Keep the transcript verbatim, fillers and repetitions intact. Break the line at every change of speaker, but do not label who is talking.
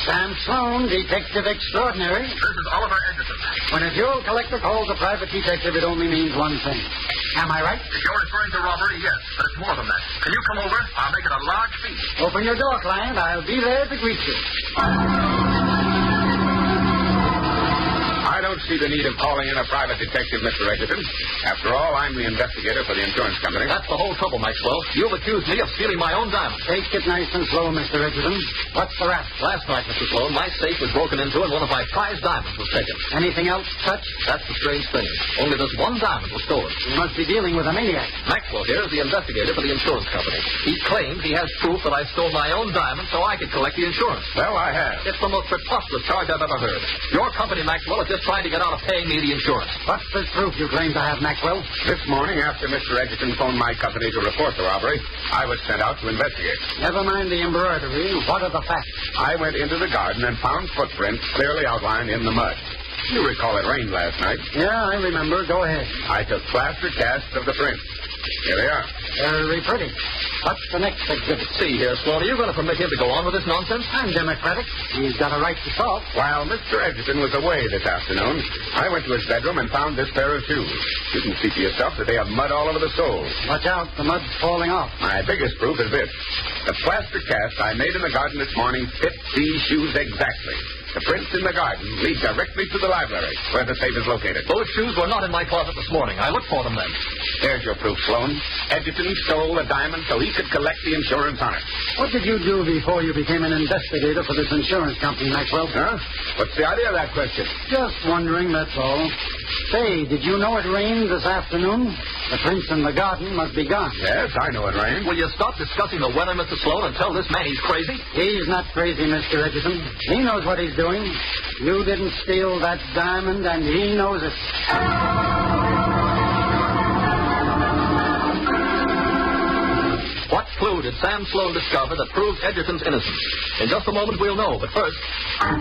Sam Sloan, detective extraordinary.
This is Oliver Edgerton.
When a jewel collector calls a private detective, it only means one thing. Am I right?
If you're referring to robbery, yes, but it's more than that. Can you come over? I'll make it a large feast.
Open your door, client. I'll be there to greet you.
I don't see the need of calling in a private detective, Mister Edgerton. After all, I'm the investigator for the insurance company.
That's the whole trouble, Maxwell. You've accused me of stealing my own diamond.
Take it nice and slow, Mister Edgerton. What's the rap?
Last night, Mister Sloan, my safe was broken into and one of my prized diamonds was taken.
Anything else touched?
That's the strange thing. Only this one diamond was stolen.
You must be dealing with a maniac.
Maxwell here is the investigator for the insurance company. He claims he has proof that I stole my own diamond so I could collect the insurance.
Well, I have.
It's the most preposterous charge I've ever heard. Your company, Maxwell, is just trying to get out of paying me the insurance.
What's this proof you claim to have, Maxwell?
This morning, after Mister Edgerton phoned my company to report the robbery, I was sent out to investigate.
Never mind the embroidery. What are the facts?
I went into the garden and found footprints clearly outlined in the mud. You recall it rained last night.
Yeah, I remember. Go ahead.
I took plaster casts of the prints. Here they are.
Very pretty. What's the next exhibit?
See here, Sloan, are you going to permit him to go on with this nonsense?
I'm democratic. He's got a right to talk.
While Mister Edgerton was away this afternoon, I went to his bedroom and found this pair of shoes. You can see for yourself that they have mud all over the soles.
Watch out, the mud's falling off.
My biggest proof is this. The plaster cast I made in the garden this morning fit these shoes exactly. The prints in the garden lead directly to the library, where the safe is located.
Those shoes were not in my closet this morning. I looked for them then.
There's your proof, Sloan. Edgerton stole the diamond so he could collect the insurance on it.
What did you do before you became an investigator for this insurance company, Maxwell?
Huh? What's the idea of that question?
Just wondering, that's all. Say, did you know it rained this afternoon? The prints in the garden must be gone.
Yes, I know it rained.
Will you stop discussing the weather, Mister Sloan, and tell this man he's crazy?
He's not crazy, Mister Edgerton. He knows what he's doing. You didn't steal that diamond, and he knows it.
What clue did Sam Sloan discover that proved Edgerton's innocence? In just a moment, we'll know. But first...